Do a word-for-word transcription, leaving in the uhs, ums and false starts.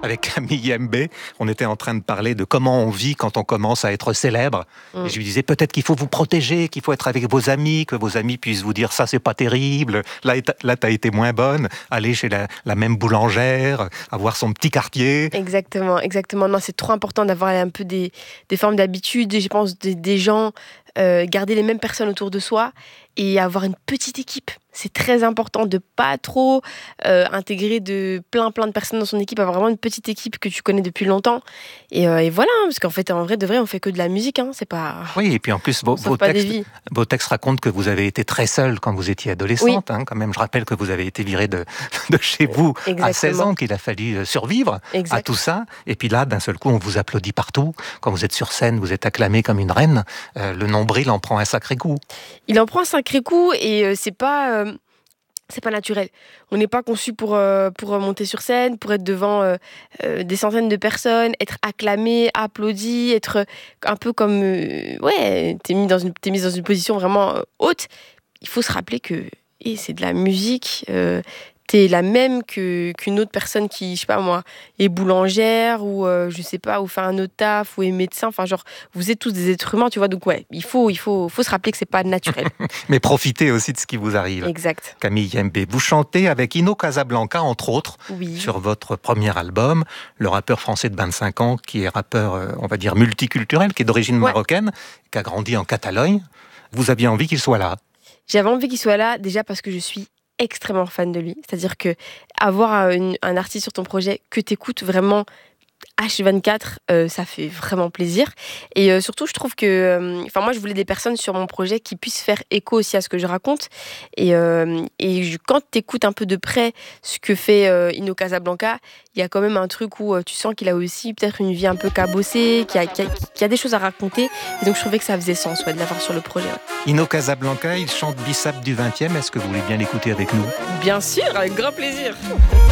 avec Camille Mbé. On était en train de parler de comment on vit quand on commence à être célèbre. Mm. Et je lui disais peut-être qu'il faut vous protéger, qu'il faut être avec vos amis, que vos amis puissent vous dire ça c'est pas terrible, là, là t'as été moins bonne, aller chez la, la même boulangère, avoir son petit quartier. Exactement, exactement. Non, c'est trop important d'avoir un peu des, des formes d'habitude, je pense des, des gens, euh, garder les mêmes personnes autour de soi et avoir une petite équipe. C'est très important de pas trop euh, intégrer de plein plein de personnes dans son équipe, avoir vraiment une petite équipe que tu connais depuis longtemps. Et, euh, et voilà, hein, parce qu'en fait, en vrai de vrai, on fait que de la musique, hein, c'est pas. Oui, et puis en plus, vos, vos, textes, vos textes racontent que vous avez été très seule quand vous étiez adolescente. Oui. Hein, quand même, je rappelle que vous avez été virée de, de chez vous Exactement. à seize ans, qu'il a fallu survivre exact. à tout ça. Et puis là, d'un seul coup, on vous applaudit partout. Quand vous êtes sur scène, vous êtes acclamée comme une reine. Euh, le nombril en prend un sacré coup. Il en prend un sacré coup et euh, c'est pas. Euh... C'est pas naturel. On n'est pas conçu pour, euh, pour monter sur scène, pour être devant euh, euh, des centaines de personnes, être acclamé, applaudi, être un peu comme... Euh, ouais, t'es mis dans une, t'es mis dans une position vraiment euh, haute. Il faut se rappeler que hey, c'est de la musique. Euh, t'es la même que, qu'une autre personne qui, je sais pas moi, est boulangère ou euh, je sais pas, ou fait un autre taf ou est médecin. Enfin, genre, vous êtes tous des êtres humains, tu vois. Donc, ouais, il faut, il faut, faut se rappeler que c'est pas naturel. Mais profitez aussi de ce qui vous arrive. Exact. Camille Mbé, vous chantez avec Ino Casablanca, entre autres, oui. sur votre premier album, le rappeur français de vingt-cinq ans, qui est rappeur, euh, on va dire, multiculturel, qui est d'origine ouais. marocaine, qui a grandi en Catalogne. Vous aviez envie qu'il soit là? J'avais envie qu'il soit là, déjà parce que je suis extrêmement fan de lui. C'est-à-dire que avoir une, un artiste sur ton projet que t'écoutes vraiment H vingt-quatre, euh, ça fait vraiment plaisir. Et euh, surtout, je trouve que... Enfin, euh, moi, je voulais des personnes sur mon projet qui puissent faire écho aussi à ce que je raconte. Et, euh, et je, quand tu écoutes un peu de près ce que fait euh, Ino Casablanca, il y a quand même un truc où euh, tu sens qu'il a aussi peut-être une vie un peu cabossée, qu'il y a, qu'il y a, qu'il y a des choses à raconter. Et donc, je trouvais que ça faisait sens ouais, de l'avoir sur le projet. Ouais. Ino Casablanca, il chante Bissap du vingtième. Est-ce que vous voulez bien l'écouter avec nous? Bien sûr, avec grand plaisir.